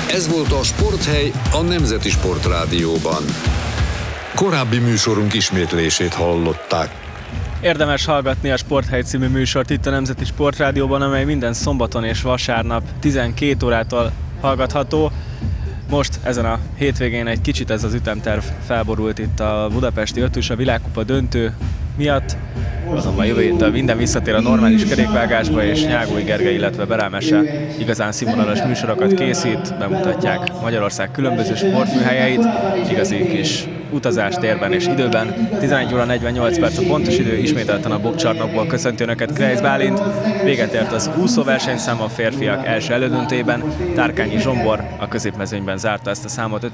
Ez volt a Sporthely a Nemzeti Sportrádióban. Korábbi műsorunk ismétlését hallották. Érdemes hallgatni a Sporthely című műsort itt a Nemzeti Sportrádióban, amely minden szombaton és vasárnap 12 órától hallgatható. Most ezen a hétvégén egy kicsit ez az ütemterv felborult itt a budapesti ötös a világkupa döntő miatt. Azonban jövő héten minden visszatér a normális kerékvágásba, és Nyágói Gergely, illetve Berelmese igazán színvonalas műsorokat készít, bemutatják Magyarország különböző sportműhelyeit, igazi kis utazás térben és időben. 11 óra 48 perc a pontos idő, ismételten a boxcsarnokból köszönti önöket Krejsz Bálint. Véget ért az úszóversenyszám a férfiak első elődöntőjében. Tárkányi Zsombor a középmezőnyben zárta ezt a számot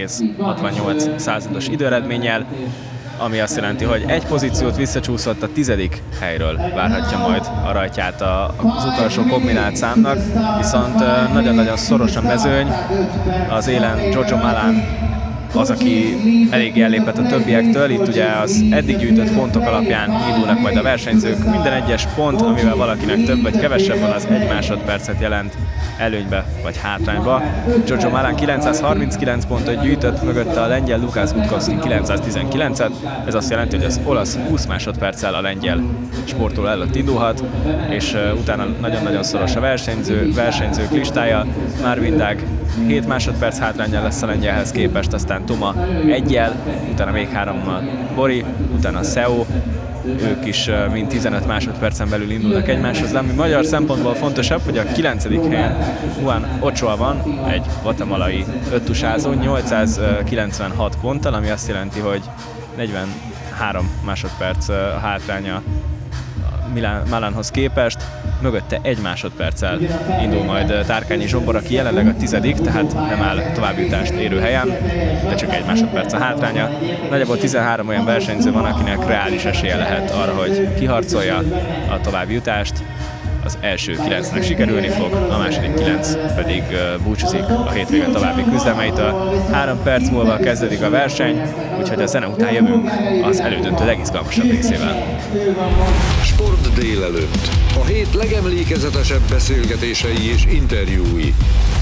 57,68%-os időeredménnyel, ami azt jelenti, hogy egy pozíciót visszacsúszott, a 10. helyről várhatja majd a rajtját az utolsó kombinált számnak, viszont nagyon-nagyon szoros a mezőny, az élen Giorgio Malan az, aki elég ellépett a többiektől. Itt ugye az eddig gyűjtött pontok alapján indulnak majd a versenyzők. Minden egyes pont, amivel valakinek több vagy kevesebb van, az 1 másodpercet jelent előnybe vagy hátrányba. Giorgio Malan 939 pontot gyűjtött, mögötte a lengyel Lukász Gutkowski 919-et. Ez azt jelenti, hogy az olasz 20 másodperccel a lengyel sportoló előtt indulhat, és utána nagyon-nagyon szoros a versenyzők listája. Marvin Dag 7 másodperc hátránnyal lesz a lengyelhez képest, aztán Toma 1-jel, utána még 3-mal Bori, utána Seo, ők is mind 15 másodpercen belül indulnak egymáshoz, de ami magyar szempontból fontosabb, hogy a 9. helyen Juan Ochoa van, egy guatemalai öttusázó, 896 ponttal, ami azt jelenti, hogy 43 másodperc hátránya Malanhoz képest, mögötte 1 másodperccel indul majd Tárkányi Zsombor, aki jelenleg a 10., tehát nem áll továbbjutást érő helyen, de csak 1 másodperc a hátránya. Nagyjából 13 olyan versenyző van, akinek reális esélye lehet arra, hogy kiharcolja a továbbjutást. Az első 9-nek sikerülni fog, a második 9 pedig búcsúzik a hétvége további küzdelmeitől. 3 perc múlva kezdődik a verseny, úgyhogy a zene után jövünk az elődöntő legizgalmasabb részével. Sport délelőtt. A hét legemlékezetesebb beszélgetései és interjúi.